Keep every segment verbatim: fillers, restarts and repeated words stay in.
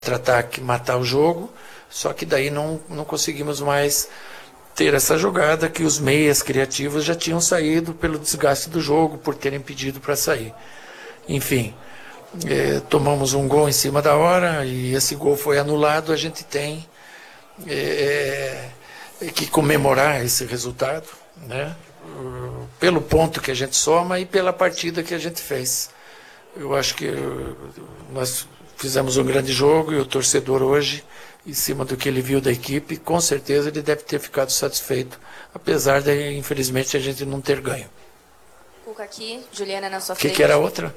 contra-ataque matar o jogo, só que daí não, não conseguimos mais ter essa jogada que os meias criativos já tinham saído pelo desgaste do jogo, por terem pedido para sair. Enfim, é, tomamos um gol em cima da hora e esse gol foi anulado. A gente tem é, é, que comemorar esse resultado, né? Pelo ponto que a gente soma e pela partida que a gente fez. Eu acho que nós fizemos um grande jogo e o torcedor hoje, em cima do que ele viu da equipe, com certeza ele deve ter ficado satisfeito, apesar de, infelizmente, a gente não ter ganho. Cuca aqui, Juliana na sua que frente. O que era a outra?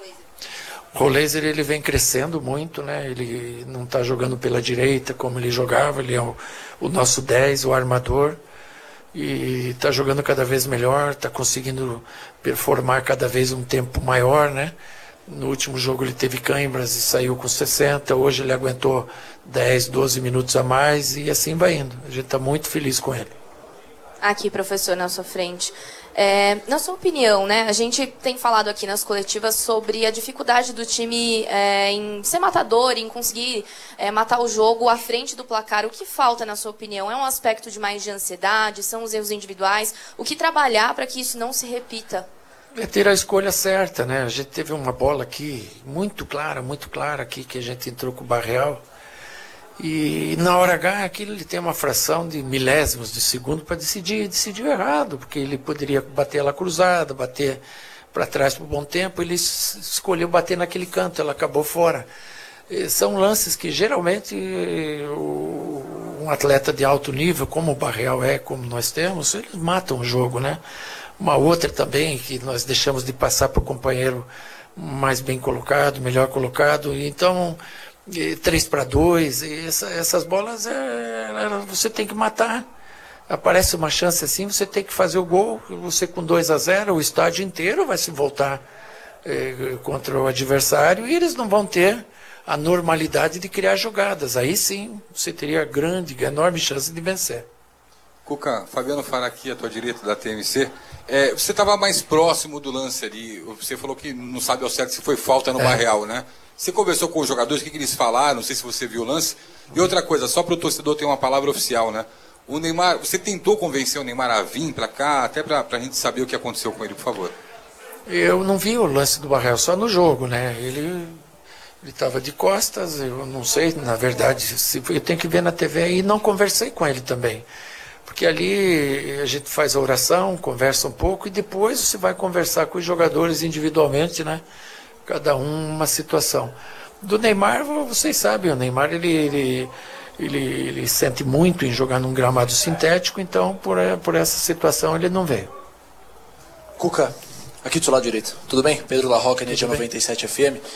O Roleiser, ele vem crescendo muito, né? Ele não está jogando pela direita como ele jogava, ele é o, o nosso dez, o armador, e está jogando cada vez melhor, está conseguindo performar cada vez um tempo maior, né? No último jogo ele teve câimbras e saiu com sessenta, hoje ele aguentou dez, doze minutos a mais e assim vai indo. A gente está muito feliz com ele. Aqui, professor, na sua frente. É, na sua opinião, né, a gente tem falado aqui nas coletivas sobre a dificuldade do time é, em ser matador, em conseguir é, matar o jogo à frente do placar. O que falta, na sua opinião? É um aspecto de mais de ansiedade? São os erros individuais? O que trabalhar para que isso não se repita? É ter a escolha certa, né? A gente teve uma bola aqui, muito clara, muito clara aqui, que a gente entrou com o Barreal. E na hora H, aquilo ele tem uma fração de milésimos de segundo para decidir, decidiu errado, porque ele poderia bater ela cruzada, bater para trás por um bom tempo, ele escolheu bater naquele canto, ela acabou fora. E são lances que geralmente um atleta de alto nível, como o Barreal é, como nós temos, eles matam o jogo, né? Uma outra também que nós deixamos de passar para o companheiro mais bem colocado, melhor colocado. Então, três para dois, essa, essas bolas é, você tem que matar. Aparece uma chance assim, você tem que fazer o gol. Você com dois a zero, o estádio inteiro vai se voltar é, contra o adversário e eles não vão ter a normalidade de criar jogadas. Aí sim, você teria grande, enorme chance de vencer. Cuca, Fabiano Fara aqui, à tua direita da T M C. É, você estava mais próximo do lance ali. Você falou que não sabe ao certo se foi falta no é. Barreal, né? Você conversou com os jogadores, o que, que eles falaram? Não sei se você viu o lance. E outra coisa, só para o torcedor ter uma palavra oficial, né? O Neymar, você tentou convencer o Neymar a vir para cá, até para a gente saber o que aconteceu com ele, por favor. Eu não vi o lance do Barreal, só no jogo, né? Ele estava de costas, eu não sei, na verdade, se, eu tenho que ver na T V e não conversei com ele também. Porque ali a gente faz a oração, conversa um pouco e depois você vai conversar com os jogadores individualmente, né? Cada um uma situação. Do Neymar, vocês sabem, o Neymar ele, ele, ele, ele sente muito em jogar num gramado sintético, então por, por essa situação ele não veio. Cuca, aqui do seu lado direito, tudo bem? Pedro La Roca, Energia noventa e sete F M.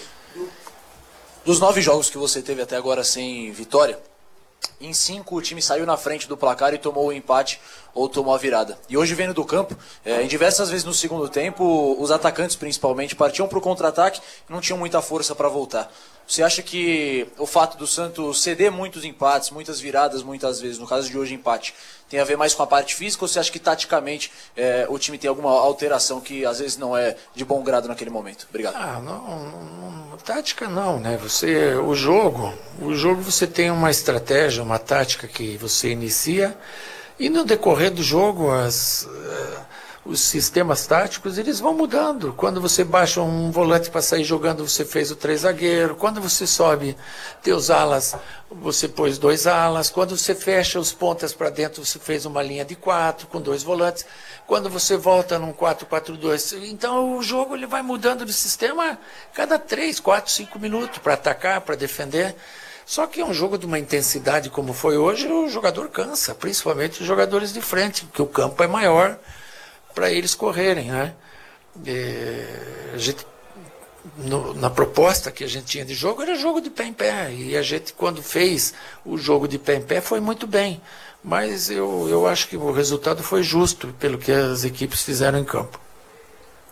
Dos nove jogos que você teve até agora sem vitória, em cinco o time saiu na frente do placar e tomou o empate ou tomou a virada. E hoje vendo do campo, é, em diversas vezes no segundo tempo, os atacantes principalmente partiam para o contra-ataque e não tinham muita força para voltar. Você acha que o fato do Santos ceder muitos empates, muitas viradas muitas vezes, no caso de hoje empate, tem a ver mais com a parte física ou você acha que taticamente é, o time tem alguma alteração que às vezes não é de bom grado naquele momento? Obrigado. Ah, não, não, tática não, né? Você, o jogo, o jogo você tem uma estratégia, uma tática que você inicia e no decorrer do jogo as, uh, os sistemas táticos eles vão mudando. Quando você baixa um volante para sair jogando, você fez o três zagueiro. Quando você sobe teus alas, você pôs dois alas. Quando você fecha os pontas para dentro, você fez uma linha de quatro com dois volantes. Quando você volta num quatro quatro dois, então o jogo ele vai mudando de sistema cada três, quatro, cinco minutos para atacar, para defender. Só que é um jogo de uma intensidade como foi hoje, o jogador cansa, principalmente os jogadores de frente, porque o campo é maior para eles correrem, né? E a gente, no, na proposta que a gente tinha de jogo, era jogo de pé em pé, e a gente quando fez o jogo de pé em pé foi muito bem. Mas eu, eu acho que o resultado foi justo pelo que as equipes fizeram em campo.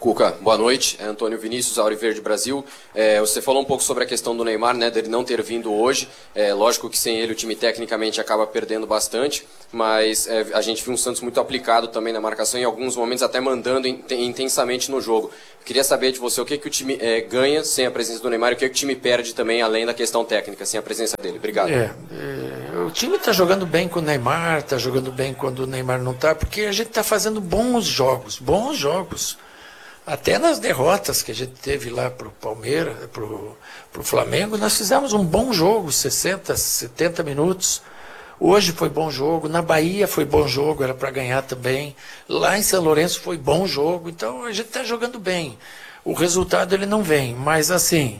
Cuca, boa noite. É Antônio Vinícius, Auriverde Brasil. É, você falou um pouco sobre a questão do Neymar, né, dele não ter vindo hoje. É, lógico que sem ele o time tecnicamente acaba perdendo bastante, mas é, a gente viu um Santos muito aplicado também na marcação, em alguns momentos até mandando in, intensamente no jogo. Queria saber de você o que, que o time é, ganha sem a presença do Neymar e o que, que o time perde também, além da questão técnica, sem a presença dele. Obrigado. É, é, o time está jogando bem com o Neymar, está jogando bem quando o Neymar não está, porque a gente está fazendo bons jogos, bons jogos. Até nas derrotas que a gente teve lá para o Palmeiras, para o Flamengo, nós fizemos um bom jogo, sessenta, setenta minutos. Hoje foi bom jogo, na Bahia foi bom jogo, era para ganhar também. Lá em São Lourenço foi bom jogo, então a gente está jogando bem. O resultado ele não vem, mas assim,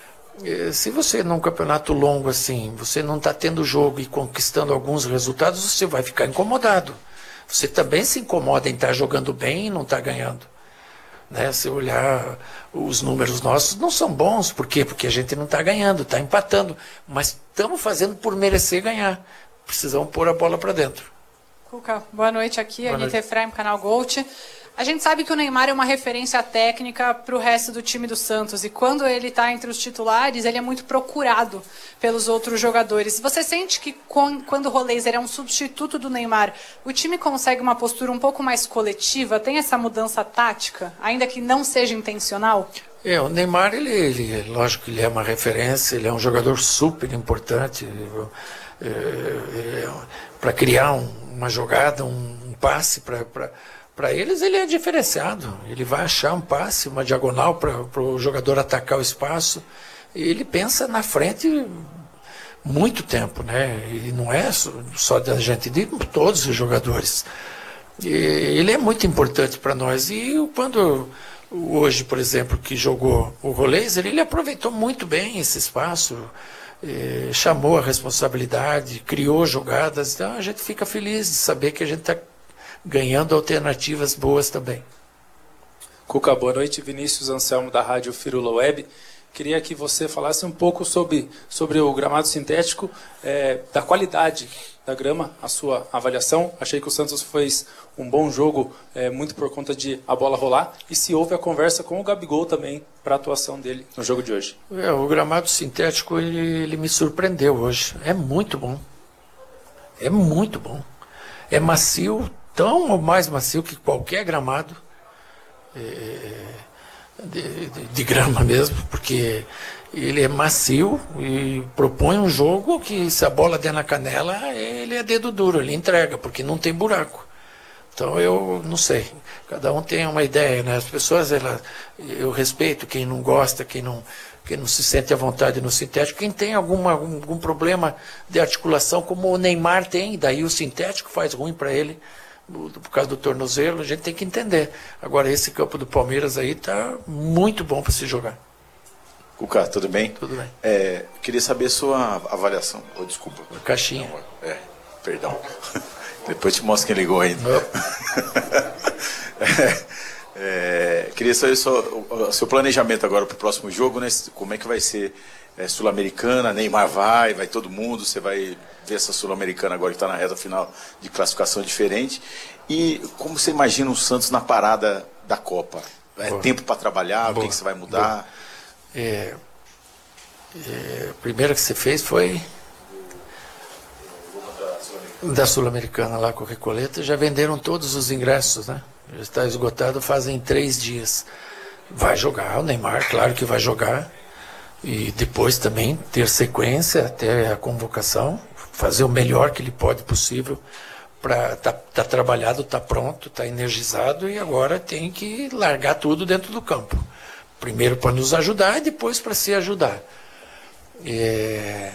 se você num campeonato longo assim, você não está tendo jogo e conquistando alguns resultados, você vai ficar incomodado. Você também se incomoda em estar jogando bem e não estar ganhando. Né, se olhar os números nossos não são bons, por quê? Porque a gente não está ganhando, está empatando, mas estamos fazendo por merecer ganhar, precisamos pôr a bola para dentro. Cuca, boa noite aqui, boa Anitta noite. Efraim, canal Gold. A gente sabe que o Neymar é uma referência técnica para o resto do time do Santos, e quando ele está entre os titulares, ele é muito procurado pelos outros jogadores. Você sente que quando o Roleiser é um substituto do Neymar, o time consegue uma postura um pouco mais coletiva? Tem essa mudança tática, ainda que não seja intencional? É, o Neymar, ele, ele, lógico que ele é uma referência, ele é um jogador super importante é, é, para criar um, uma jogada, um, um passe para... Para eles ele é diferenciado, ele vai achar um passe, uma diagonal para o jogador atacar o espaço. Ele pensa na frente muito tempo, né? E não é só da gente, de todos os jogadores. E ele é muito importante para nós. E quando hoje, por exemplo, que jogou o Roleiser, ele aproveitou muito bem esse espaço, eh, chamou a responsabilidade, criou jogadas. Então a gente fica feliz de saber que a gente está ganhando alternativas boas também. Cuca, boa noite. Vinícius Anselmo, da Rádio Firula Web. Queria que você falasse um pouco sobre, sobre o gramado sintético, é, da qualidade da grama, a sua avaliação. Achei que o Santos fez um bom jogo, é, muito por conta de a bola rolar. E se houve a conversa com o Gabigol também para a atuação dele no jogo de hoje. É, o gramado sintético ele, ele me surpreendeu hoje. É muito bom. É muito bom. É macio, tão ou mais macio que qualquer gramado é, de, de, de grama mesmo, porque ele é macio e propõe um jogo que se a bola der na canela, ele é dedo duro, ele entrega, porque não tem buraco. Então eu não sei, cada um tem uma ideia, né? As pessoas, ela, eu respeito quem não gosta, quem não, quem não se sente à vontade no sintético, quem tem alguma, algum problema de articulação, como o Neymar tem, daí o sintético faz ruim para ele, por causa do tornozelo, a gente tem que entender. Agora esse campo do Palmeiras aí está muito bom para se jogar. Cuca, tudo bem? Tudo bem. É, queria saber sua avaliação. Oh, desculpa. Caixinha. É, perdão. Depois te mostro quem ligou ainda. é, é, queria saber o seu planejamento agora para o próximo jogo, né? Como é que vai ser é, Sul-Americana, Neymar vai, vai todo mundo, você vai ver essa Sul-Americana agora que está na reta final de classificação diferente. E como você imagina o Santos na parada da Copa? É Boa. Tempo para trabalhar? Boa. O que, que você vai mudar? É, é, a primeira que você fez foi da Sul-Americana lá com o Recoleta. Já venderam todos os ingressos, né? Já está esgotado fazem três dias. Vai jogar o Neymar, claro que vai jogar. E depois também ter sequência até a convocação, fazer o melhor que ele pode possível para tá, tá trabalhado, tá pronto, tá energizado e agora tem que largar tudo dentro do campo. Primeiro para nos ajudar e depois para se ajudar. É...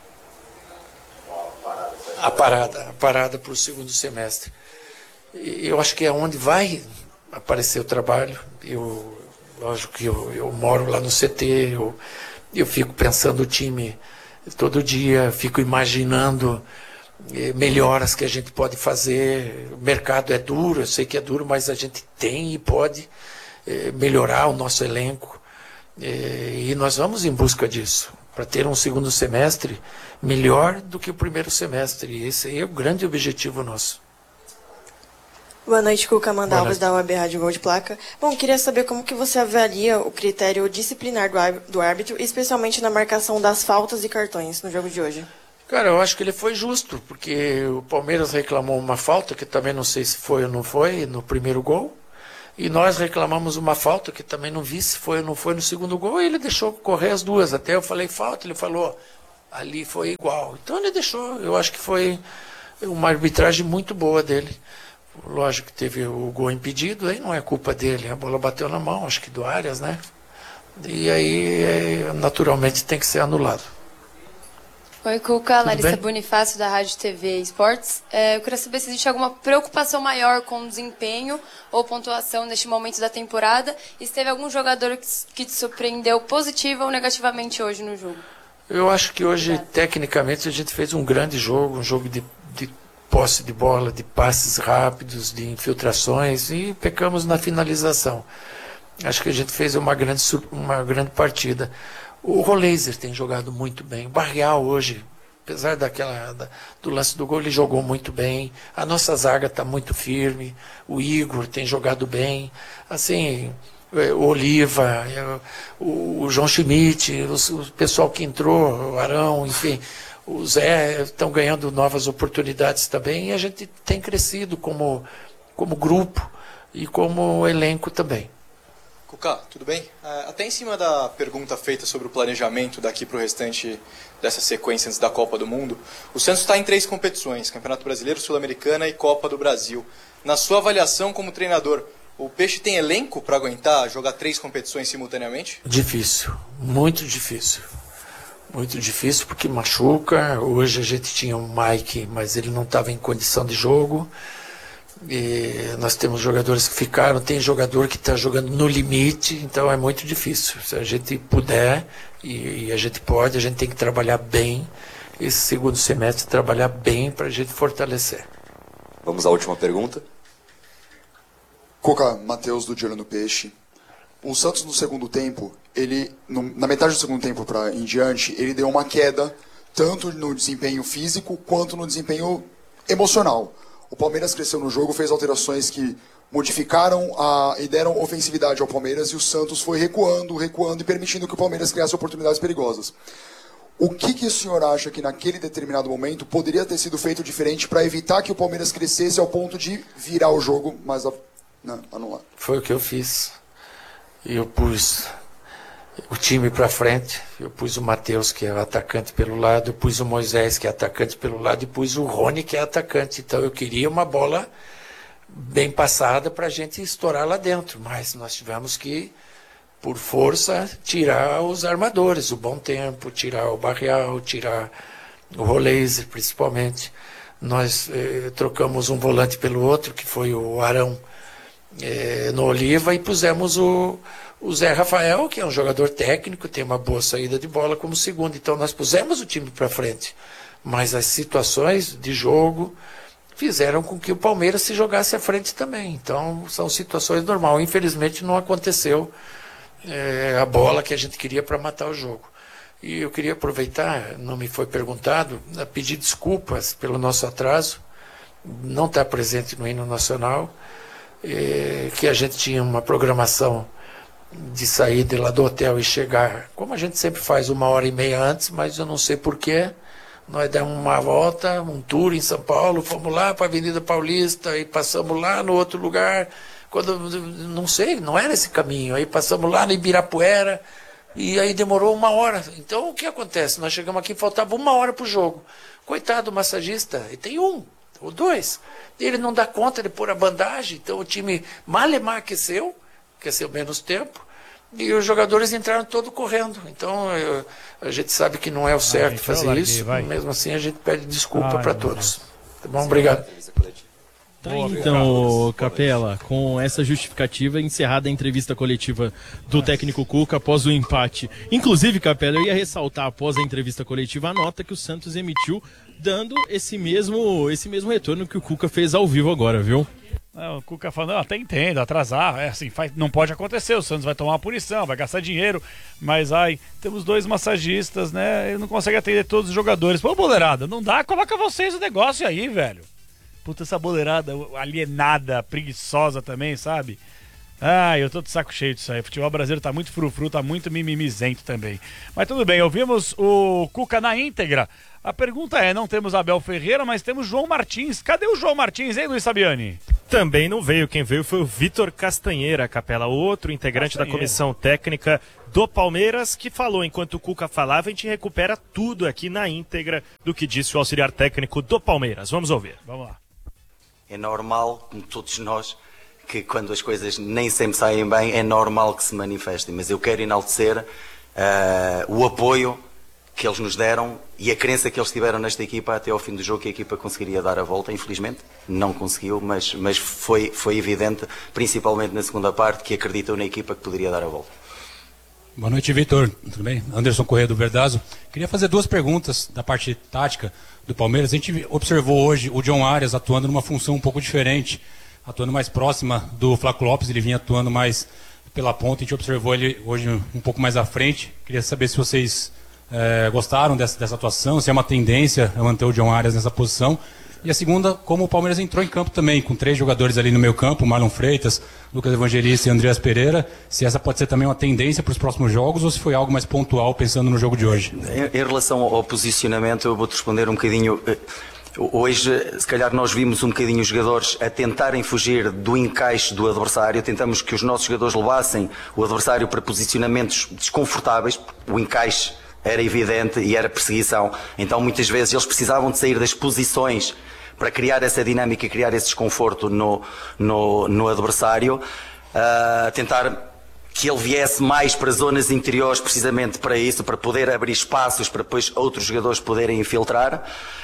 A parada, a parada para o segundo semestre. Eu acho que é onde vai aparecer o trabalho. Eu, lógico que eu, eu moro lá no C T, eu, eu fico pensando o time todo dia, fico imaginando eh, melhoras que a gente pode fazer. O mercado é duro, eu sei que é duro, mas a gente tem e pode eh, melhorar o nosso elenco. Eh, e nós vamos em busca disso, para ter um segundo semestre melhor do que o primeiro semestre. E esse aí é o grande objetivo nosso. Boa noite, Cuca. Amanda Alves, da U A B Rádio Gol de Placa. Bom, queria saber como que você avalia o critério disciplinar do árbitro, especialmente na marcação das faltas e cartões no jogo de hoje. Cara, eu acho que ele foi justo, porque o Palmeiras reclamou uma falta, que também não sei se foi ou não foi, no primeiro gol. E nós reclamamos uma falta, que também não vi se foi ou não foi no segundo gol, e ele deixou correr as duas. Até eu falei falta, ele falou, ali foi igual. Então ele deixou, eu acho que foi uma arbitragem muito boa dele. Lógico que teve o gol impedido, aí não é culpa dele, a bola bateu na mão, acho que do Arias, né? E aí, naturalmente, tem que ser anulado. Oi, Cuca, Tudo Larissa bem? Bonifácio, da Rádio T V Esportes. É, eu queria saber se existe alguma preocupação maior com o desempenho ou pontuação neste momento da temporada e se teve algum jogador que, que te surpreendeu positiva ou negativamente hoje no jogo. Eu acho que hoje, tecnicamente, a gente fez um grande jogo, um jogo de, de posse de bola, de passes rápidos, de infiltrações, e pecamos na finalização. Acho que a gente fez uma grande, uma grande partida. O Roleiser tem jogado muito bem. O Barreal hoje, apesar daquela, da, do lance do gol, ele jogou muito bem. A nossa zaga está muito firme. O Igor tem jogado bem. Assim, o Oliva, o, o João Schmidt, o, o pessoal que entrou, o Arão, enfim, o Zé, estão ganhando novas oportunidades também. E a gente tem crescido como, como grupo e como elenco também. Cuca, tudo bem? Até em cima da pergunta feita sobre o planejamento daqui para o restante dessa sequência antes da Copa do Mundo, o Santos está em três competições, Campeonato Brasileiro, Sul-Americana e Copa do Brasil. Na sua avaliação como treinador, o Peixe tem elenco para aguentar jogar três competições simultaneamente? Difícil, muito difícil. Muito difícil porque machuca. Hoje a gente tinha um Mike, mas ele não estava em condição de jogo. E nós temos jogadores que ficaram, tem jogador que está jogando no limite, então é muito difícil. Se a gente puder, e, e a gente pode, a gente tem que trabalhar bem esse segundo semestre, trabalhar bem para a gente fortalecer. Vamos à última pergunta. Cuca, Matheus do De Olho no Peixe. O Santos no segundo tempo, ele no, na metade do segundo tempo para em diante, ele deu uma queda tanto no desempenho físico quanto no desempenho emocional. O Palmeiras cresceu no jogo, fez alterações que modificaram a, e deram ofensividade ao Palmeiras, e o Santos foi recuando, recuando e permitindo que o Palmeiras criasse oportunidades perigosas. O que, que o senhor acha que naquele determinado momento poderia ter sido feito diferente para evitar que o Palmeiras crescesse ao ponto de virar o jogo, mas a, não, anular? Foi o que eu fiz. Eu pus o time para frente, eu pus o Matheus, que é o atacante pelo lado, eu pus o Moisés, que é atacante pelo lado, e pus o Rony, que é atacante. Então eu queria uma bola bem passada para a gente estourar lá dentro, mas nós tivemos que, por força, tirar os armadores, o Bom Tempo, tirar o Barreal, tirar o Roleiser, principalmente. Nós eh, trocamos um volante pelo outro, que foi o Arão, eh, no Oliva, e pusemos o O Zé Rafael, que é um jogador técnico, tem uma boa saída de bola como segundo. Então nós pusemos o time para frente. Mas as situações de jogo fizeram com que o Palmeiras se jogasse à frente também. Então são situações normais. Infelizmente não aconteceu é, a bola que a gente queria para matar o jogo. E eu queria aproveitar, não me foi perguntado, a pedir desculpas pelo nosso atraso, não estar presente no hino nacional, é, que a gente tinha uma programação de sair de lá do hotel e chegar, como a gente sempre faz, uma hora e meia antes, mas eu não sei porquê. Nós demos uma volta, um tour em São Paulo, fomos lá para a Avenida Paulista e passamos lá no outro lugar, quando não sei, não era esse caminho, aí passamos lá no Ibirapuera e aí demorou uma hora. Então o que acontece? Nós chegamos aqui, faltava uma hora para o jogo. Coitado do massagista, e tem um ou dois, ele não dá conta de pôr a bandagem, então o time malemar aqueceu, aqueceu menos tempo, e os jogadores entraram todos correndo. Então eu, a gente sabe que não é o certo ah, fazer larguei, isso, vai. Mesmo assim a gente pede desculpa ah, para todos. Tá bom? Obrigado. Tá aí, então, Capela, com essa justificativa encerrada a entrevista coletiva do técnico Cuca após o empate. Inclusive, Capela, eu ia ressaltar após a entrevista coletiva a nota que o Santos emitiu, dando esse mesmo, esse mesmo retorno que o Cuca fez ao vivo agora, viu? O Cuca falando, não, até entendo, atrasar, é assim, faz, não pode acontecer, o Santos vai tomar uma punição, vai gastar dinheiro, mas ai, temos dois massagistas, né, ele não consegue atender todos os jogadores. Pô, boleirada, não dá, coloca vocês o negócio aí, velho. Puta, essa boleirada alienada, preguiçosa também, sabe? Ah, eu tô de saco cheio disso aí. O futebol brasileiro tá muito frufru, tá muito mimimizento também. Mas tudo bem, ouvimos o Cuca na íntegra. A pergunta é, não temos Abel Ferreira, mas temos João Martins. Cadê o João Martins, hein, Luiz Sabiani? Também não veio. Quem veio foi o Vitor Castanheira, Capela, outro integrante Castanheira. da comissão técnica do Palmeiras, que falou, enquanto o Cuca falava, a gente recupera tudo aqui na íntegra do que disse o auxiliar técnico do Palmeiras. Vamos ouvir. Vamos lá. É normal, como todos nós, que quando as coisas nem sempre saem bem, é normal que se manifestem. Mas eu quero enaltecer uh, o apoio que eles nos deram e a crença que eles tiveram nesta equipa até ao fim do jogo, que a equipa conseguiria dar a volta. Infelizmente não conseguiu, mas, mas foi, foi evidente, principalmente na segunda parte, que acreditou na equipa que poderia dar a volta. Boa noite, Vitor. Tudo bem? Anderson Corrêa do Verdazo. Queria fazer duas perguntas da parte tática do Palmeiras. A gente observou hoje o John Arias atuando numa função um pouco diferente, atuando mais próxima do Flaco Lopes. Ele vinha atuando mais pela ponta. A gente observou ele hoje um pouco mais à frente. Queria saber se vocês é, gostaram dessa, dessa atuação, se é uma tendência a manter o John Arias nessa posição. E a segunda, como o Palmeiras entrou em campo também, com três jogadores ali no meio campo, Marlon Freitas, Lucas Evangelista e Andreas Pereira, se essa pode ser também uma tendência para os próximos jogos ou se foi algo mais pontual pensando no jogo de hoje. Em, em relação ao posicionamento, eu vou-te responder um bocadinho. Hoje, se calhar, nós vimos um bocadinho os jogadores a tentarem fugir do encaixe do adversário. Tentamos que os nossos jogadores levassem o adversário para posicionamentos desconfortáveis. O encaixe era evidente e era perseguição. Então, muitas vezes, eles precisavam de sair das posições para criar essa dinâmica, criar esse desconforto no, no, no adversário. Uh, tentar que ele viesse mais para zonas interiores, precisamente para isso, para poder abrir espaços, para depois outros jogadores poderem infiltrar.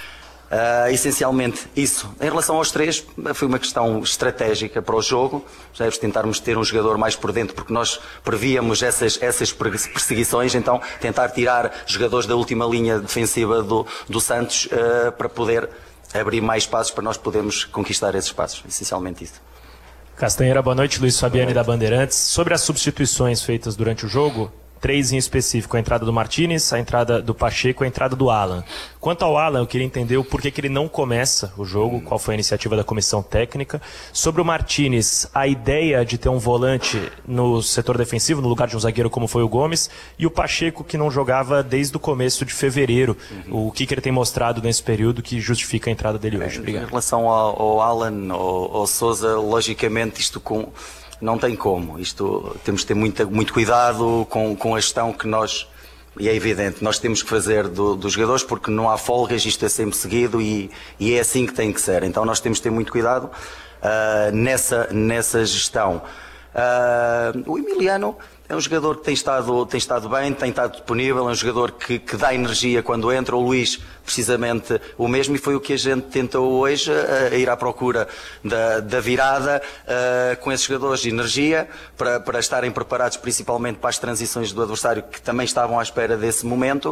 Uh, essencialmente isso. Em relação aos três, foi uma questão estratégica para o jogo. Deve tentarmos ter um jogador mais por dentro, porque nós prevíamos essas, essas perseguições, então tentar tirar jogadores da última linha defensiva do, do Santos uh, para poder abrir mais espaços para nós podermos conquistar esses espaços. Essencialmente isso. Castanheira, boa noite. Luiz Fabiani da Bandeirantes. Sobre as substituições feitas durante o jogo, três em específico, a entrada do Martínez, a entrada do Pacheco e a entrada do Alan. Quanto ao Alan, eu queria entender o porquê que ele não começa o jogo, qual foi a iniciativa da comissão técnica. Sobre o Martínez, a ideia de ter um volante no setor defensivo, no lugar de um zagueiro como foi o Gomes, e o Pacheco, que não jogava desde o começo de fevereiro. Uhum. O que, que ele tem mostrado nesse período que justifica a entrada dele hoje? Obrigado. Em relação ao, ao Alan, ao, ao Sousa, logicamente isto com... não tem como. Isto, temos de ter muito, muito cuidado com, com a gestão que nós, e é evidente, nós temos que fazer do, dos jogadores, porque não há folgas, isto é sempre seguido e, e é assim que tem que ser. Então nós temos de ter muito cuidado uh, nessa, nessa gestão. Uh, o Emiliano é um jogador que tem estado, tem estado bem, tem estado disponível, é um jogador que, que dá energia quando entra. O Luís, precisamente o mesmo, e foi o que a gente tentou hoje, a, a ir à procura da, da virada uh, com esses jogadores de energia, para, para estarem preparados principalmente para as transições do adversário, que também estavam à espera desse momento,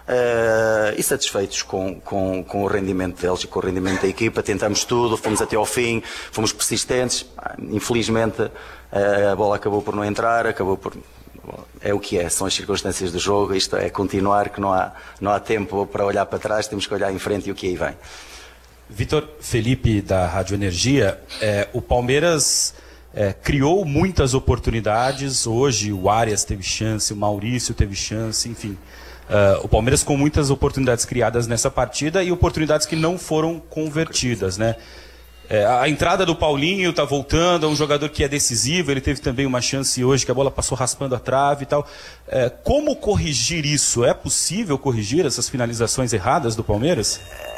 uh, e satisfeitos com, com, com o rendimento deles e com o rendimento da equipa. Tentamos tudo, fomos até ao fim, fomos persistentes. Infelizmente a bola acabou por não entrar, acabou por... É o que é, são as circunstâncias do jogo, isto é continuar, que não há, não há tempo para olhar para trás, temos que olhar em frente e o que aí vem. Vitor Felipe, da Rádio Energia, é, o Palmeiras é, criou muitas oportunidades, hoje o Arias teve chance, o Maurício teve chance, enfim. Uh, o Palmeiras com muitas oportunidades criadas nessa partida e oportunidades que não foram convertidas, né? É, a entrada do Paulinho está voltando, é um jogador que é decisivo, ele teve também uma chance hoje que a bola passou raspando a trave e tal. É, como corrigir isso? É possível corrigir essas finalizações erradas do Palmeiras?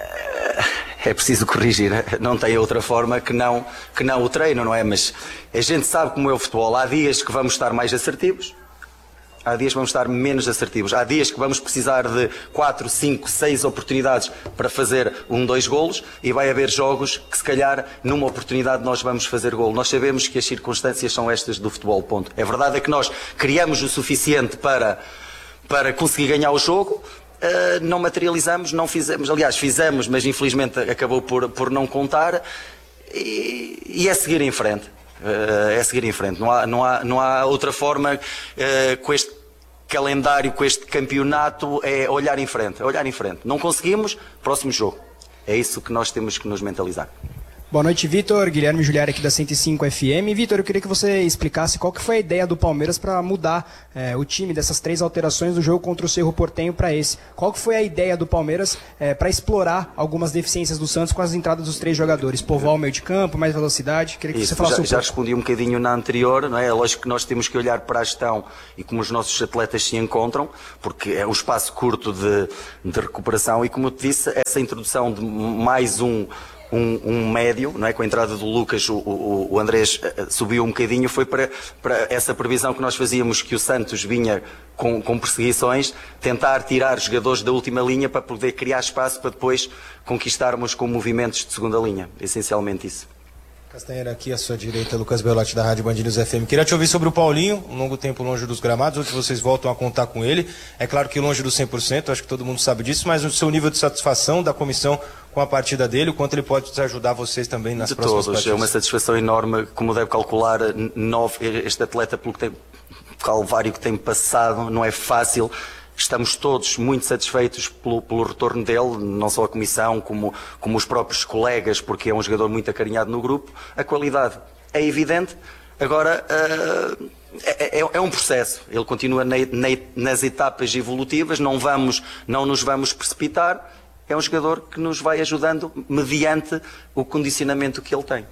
É preciso corrigir, não tem outra forma que não, que não o treino, não é? Mas a gente sabe como é o futebol, há dias que vamos estar mais assertivos, há dias que vamos estar menos assertivos, há dias que vamos precisar de quatro, cinco, seis oportunidades para fazer um, dois golos, e vai haver jogos que se calhar numa oportunidade nós vamos fazer golo. Nós sabemos que as circunstâncias são estas do futebol, ponto. É verdade é que nós criamos o suficiente para, para conseguir ganhar o jogo, uh, não materializamos, não fizemos, aliás fizemos, mas infelizmente acabou por, por não contar, e, e é seguir em frente. Uh, é seguir em frente, não há, não há, não há outra forma uh, com este calendário, com este campeonato, é olhar em frente, é olhar em frente. Não conseguimos, próximo jogo. É isso que nós temos que nos mentalizar. Boa noite, Vitor. Guilherme Juliari aqui da cento e cinco F M. Vitor, eu queria que você explicasse qual que foi a ideia do Palmeiras para mudar é, o time dessas três alterações do jogo contra o Cerro Porteño para esse. Qual que foi a ideia do Palmeiras é, para explorar algumas deficiências do Santos com as entradas dos três jogadores? Povoar o meio de campo, mais velocidade? Queria que Isso, você falasse já, um já pouco. respondi um bocadinho na anterior, não é? É lógico que nós temos que olhar para a gestão e como os nossos atletas se encontram, porque é um espaço curto de, de recuperação e, como eu te disse, essa introdução de mais um Um, um médio, não é? Com a entrada do Lucas, o, o, o Andrés uh, subiu um bocadinho, foi para, para essa previsão que nós fazíamos, que o Santos vinha com, com perseguições, tentar tirar jogadores da última linha para poder criar espaço para depois conquistarmos com movimentos de segunda linha, essencialmente isso. Castanheira, aqui à sua direita, Lucas Belotti da Rádio Band News F M. Queria te ouvir sobre o Paulinho, um longo tempo longe dos gramados, hoje vocês voltam a contar com ele. É claro que longe do cem por cento, acho que todo mundo sabe disso, mas o seu nível de satisfação da comissão com a partida dele, o quanto ele pode ajudar vocês também nas de próximas todos, partidas? É uma satisfação enorme, como deve calcular, nove, este atleta pelo que tem, calvário que tem passado, não é fácil. Estamos todos muito satisfeitos pelo, pelo retorno dele, não só a comissão, como, como os próprios colegas, porque é um jogador muito acarinhado no grupo. A qualidade é evidente, agora uh, é, é, é um processo, ele continua na, na, nas etapas evolutivas, não, vamos, não nos vamos precipitar, é um jogador que nos vai ajudando mediante o condicionamento que ele tem.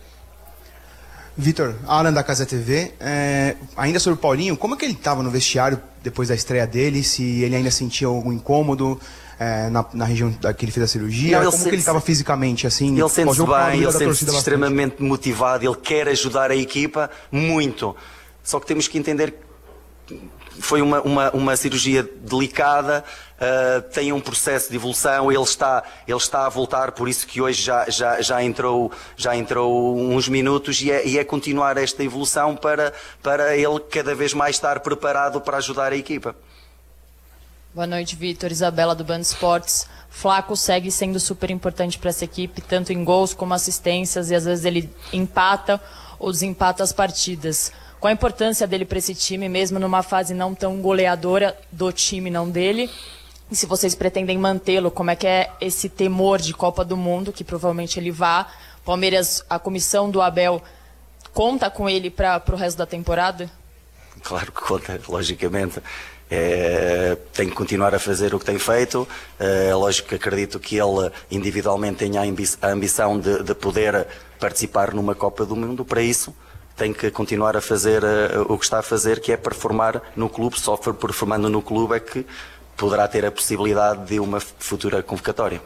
Vitor, Alan da Casa T V, é, ainda sobre o Paulinho, como é que ele estava no vestiário depois da estreia dele, se ele ainda sentia algum incômodo é, na, na região da, que ele fez a cirurgia, Não, como que ele estava fisicamente, assim? Ele sente-se bem, ele sente-se bastante. extremamente motivado, ele quer ajudar a equipa muito, só que temos que entender que foi uma, uma, uma cirurgia delicada, uh, tem um processo de evolução, ele está, ele está a voltar, por isso que hoje já, já, já, entrou, já entrou uns minutos e é, e é continuar esta evolução para, para ele cada vez mais estar preparado para ajudar a equipa. Boa noite, Vitor. Isabela do Band Esportes. Flaco segue sendo super importante para essa equipe, tanto em gols como assistências, e às vezes ele empata ou desempata as partidas. Qual a importância dele para esse time, mesmo numa fase não tão goleadora do time, não dele? E se vocês pretendem mantê-lo, como é que é esse temor de Copa do Mundo, que provavelmente ele vá? Palmeiras, a comissão do Abel, conta com ele para o resto da temporada? Claro que conta, logicamente. É, tem que continuar a fazer o que tem feito. É lógico que acredito que ele individualmente tenha a, ambi a ambição de, de poder participar numa Copa do Mundo. Para isso tem que continuar a fazer uh, o que está a fazer, que é performar no clube. Só for performando no clube é que poderá ter a possibilidade de uma futura convocatória.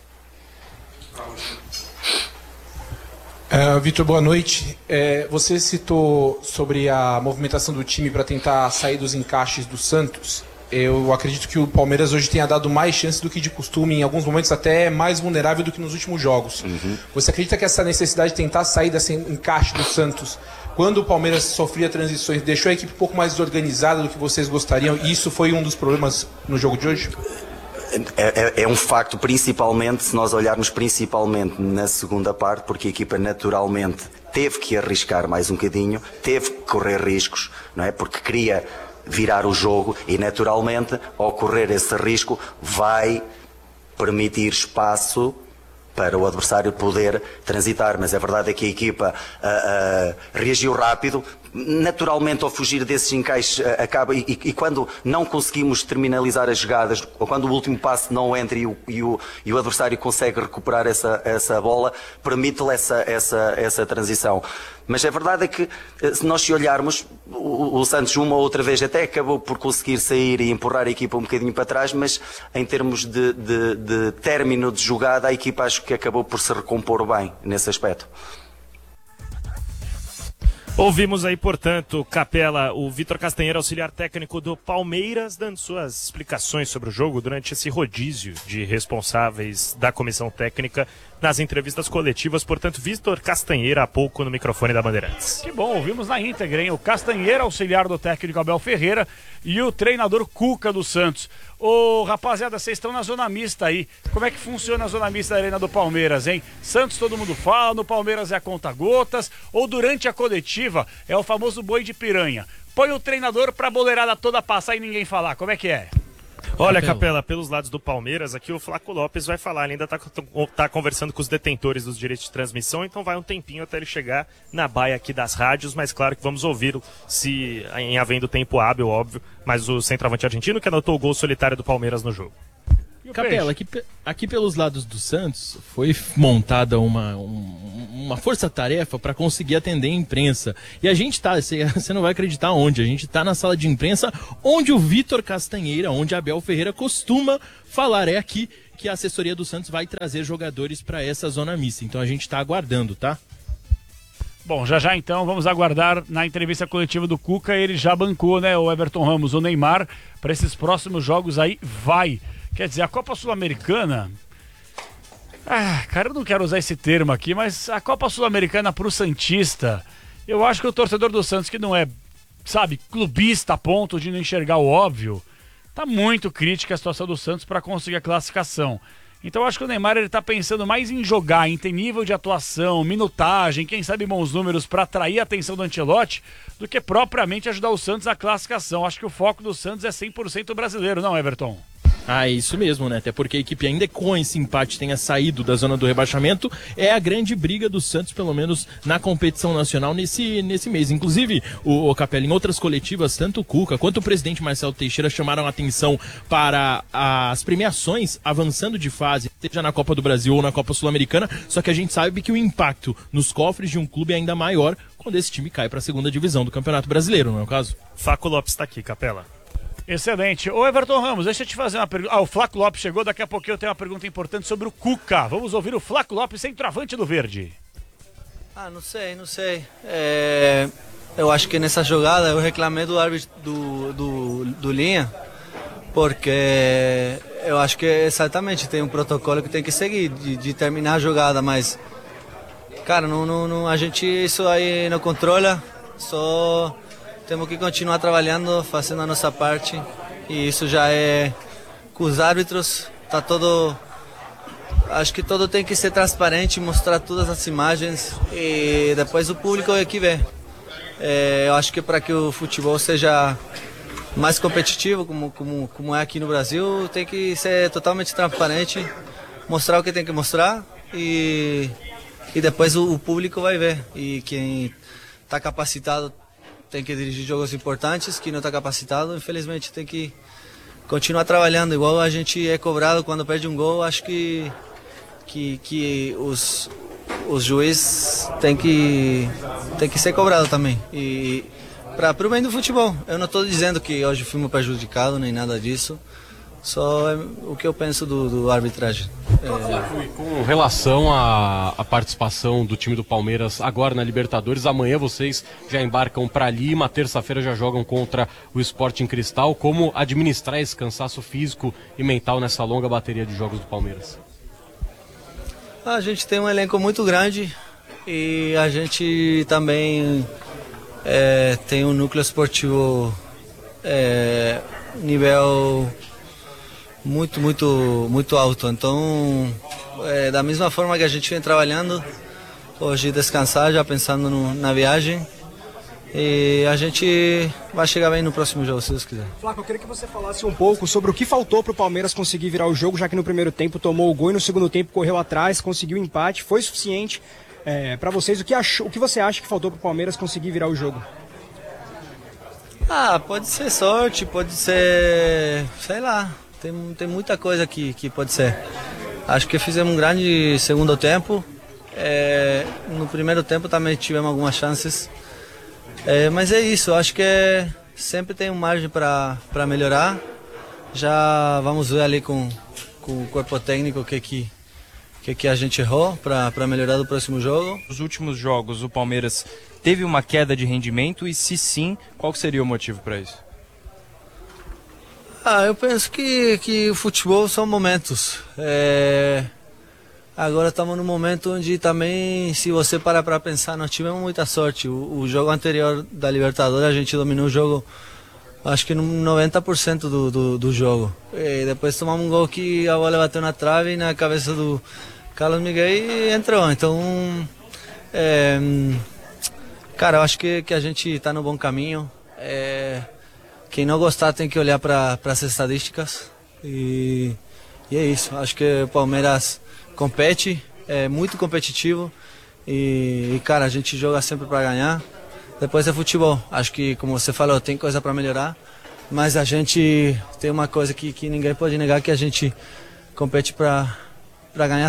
Uh, Vitor, boa noite. É, você citou sobre a movimentação do time para tentar sair dos encaixes do Santos. Eu acredito que o Palmeiras hoje tenha dado mais chance do que de costume, em alguns momentos até mais vulnerável do que nos últimos jogos. Uhum. Você acredita que essa necessidade de tentar sair desse encaixe do Santos, quando o Palmeiras sofria transições, deixou a equipe um pouco mais desorganizada do que vocês gostariam, e isso foi um dos problemas no jogo de hoje? É, é, é um facto, principalmente, se nós olharmos principalmente na segunda parte, porque a equipa naturalmente teve que arriscar mais um bocadinho, teve que correr riscos, não é? Porque queria virar o jogo e, naturalmente, ao correr esse risco, vai permitir espaço para o adversário poder transitar. Mas a verdade é que a equipa uh, uh, reagiu rápido. Naturalmente, ao fugir desses encaixes, uh, acaba, e, e quando não conseguimos terminalizar as jogadas, ou quando o último passe não entra e o, e o, e o adversário consegue recuperar essa, essa bola, permite-lhe essa, essa, essa transição. Mas a verdade é que, se nós se olharmos, o, o Santos uma ou outra vez até acabou por conseguir sair e empurrar a equipa um bocadinho para trás, mas em termos de, de, de término de jogada, a equipa acho que acabou por se recompor bem nesse aspecto. Ouvimos aí, portanto, Capela, o Vitor Castanheira, auxiliar técnico do Palmeiras, dando suas explicações sobre o jogo durante esse rodízio de responsáveis da comissão técnica nas entrevistas coletivas. Portanto, Vitor Castanheira, há pouco no microfone da Bandeirantes. Que bom, ouvimos na íntegra, hein? O Castanheira, auxiliar do técnico Abel Ferreira, e o treinador Cuca do Santos. Ô, rapaziada, vocês estão na zona mista aí. Como é que funciona a zona mista da Arena do Palmeiras, hein? Santos todo mundo fala, no Palmeiras é a conta-gotas, ou durante a coletiva é o famoso boi de piranha. Põe o treinador pra boleirada toda passar e ninguém falar. Como é que é? Olha, Capela, pelos lados do Palmeiras, aqui o Flaco Lopes vai falar, ele ainda está tá conversando com os detentores dos direitos de transmissão, então vai um tempinho até ele chegar na baia aqui das rádios, mas claro que vamos ouvi-lo, se em havendo tempo hábil, óbvio, mas o centroavante argentino que anotou o gol solitário do Palmeiras no jogo. Capela, aqui, aqui pelos lados do Santos foi montada uma, um, uma força-tarefa para conseguir atender a imprensa. E a gente tá, você não vai acreditar onde, a gente tá na sala de imprensa onde o Vitor Castanheira, onde a Abel Ferreira costuma falar. É aqui que a assessoria do Santos vai trazer jogadores para essa zona mista. Então a gente tá aguardando, tá? Bom, já já então vamos aguardar na entrevista coletiva do Cuca, ele já bancou, né, o Everton Ramos, o Neymar, para esses próximos jogos aí, vai. Quer dizer, a Copa Sul-Americana... Ah, cara, eu não quero usar esse termo aqui, mas a Copa Sul-Americana pro Santista, eu acho que o torcedor do Santos, que não é, sabe, clubista a ponto de não enxergar o óbvio, tá muito crítica a situação do Santos para conseguir a classificação. Então eu acho que o Neymar ele tá pensando mais em jogar, em ter nível de atuação, minutagem, quem sabe bons números para atrair a atenção do Ancelotti, do que propriamente ajudar o Santos à classificação. Acho que o foco do Santos é cem por cento brasileiro, não, Everton? Ah, é isso mesmo, né? Até porque a equipe, ainda com esse empate, tenha saído da zona do rebaixamento, é a grande briga do Santos, pelo menos na competição nacional nesse, nesse mês. Inclusive, o, o Capela, em outras coletivas, tanto o Cuca quanto o presidente Marcelo Teixeira chamaram a atenção para as premiações avançando de fase, seja na Copa do Brasil ou na Copa Sul-Americana, só que a gente sabe que o impacto nos cofres de um clube é ainda maior quando esse time cai para a segunda divisão do Campeonato Brasileiro, não é o caso? Flaco Lopes está aqui, Capela. Excelente. Ô Everton Ramos, deixa eu te fazer uma pergunta. Ah, o Flaco Lopes chegou, daqui a pouquinho eu tenho uma pergunta importante sobre o Cuca. Vamos ouvir o Flaco Lopes, centroavante do Verde. Ah, não sei, não sei. É, eu acho que nessa jogada eu reclamei do árbitro do, do, do Linha, porque eu acho que exatamente tem um protocolo que tem que seguir, de, de terminar a jogada, mas, cara, não, não, não, a gente isso aí não controla, só... Temos que continuar trabalhando, fazendo a nossa parte, e isso já é com os árbitros, tá todo... Acho que tudo tem que ser transparente, mostrar todas as imagens, e depois o público é que vê. É, eu acho que para que o futebol seja mais competitivo, como, como, como é aqui no Brasil, tem que ser totalmente transparente, mostrar o que tem que mostrar, e, e depois o, o público vai ver, e quem está capacitado tem que dirigir jogos importantes, que não está capacitado, infelizmente tem que continuar trabalhando, igual a gente é cobrado quando perde um gol. Acho que, que, que os, os juízes têm que, têm que ser cobrados também, e para o bem do futebol. Eu não estou dizendo que hoje fomos prejudicados, nem nada disso, só é o que eu penso do, do arbitragem. É... Com relação à, à participação do time do Palmeiras agora na Libertadores, amanhã vocês já embarcam para Lima, terça-feira já jogam contra o Sporting Cristal. Como administrar esse cansaço físico e mental nessa longa bateria de jogos do Palmeiras? A gente tem um elenco muito grande e a gente também é, tem um núcleo esportivo é, nível muito, muito, muito alto. Então, é, da mesma forma que a gente vem trabalhando, hoje descansar, já pensando no, na viagem, e a gente vai chegar bem no próximo jogo, se Deus quiser. Flaco, eu queria que você falasse um pouco sobre o que faltou para o Palmeiras conseguir virar o jogo, já que no primeiro tempo tomou o gol e no segundo tempo correu atrás, conseguiu o empate, foi suficiente é, para vocês. O que, achou, o que você acha que faltou para o Palmeiras conseguir virar o jogo? Ah, pode ser sorte, pode ser, sei lá, tem, tem muita coisa que, que pode ser. Acho que fizemos um grande segundo tempo, é, no primeiro tempo também tivemos algumas chances, é, mas é isso, acho que é, sempre tem um margem para melhorar. Já vamos ver ali com, com o corpo técnico o que, que, que, que a gente errou para melhorar do próximo jogo. Nos últimos jogos o Palmeiras teve uma queda de rendimento, e se sim, qual seria o motivo para isso? Ah, eu penso que, que o futebol são momentos. É... Agora estamos num momento onde também, se você parar para pensar, nós tivemos muita sorte. O, o jogo anterior da Libertadores, a gente dominou o jogo, acho que no noventa por cento do, do, do jogo. E depois tomamos um gol que a bola bateu na trave e na cabeça do Carlos Miguel e entrou. Então, é... cara, eu acho que, que a gente está no bom caminho. É... quem não gostar tem que olhar para as estatísticas e, e é isso. Acho que o Palmeiras compete, é muito competitivo e, e cara, a gente joga sempre para ganhar. Depois é futebol. Acho que, como você falou, tem coisa para melhorar, mas a gente tem uma coisa que, que ninguém pode negar, que a gente compete para ganhar.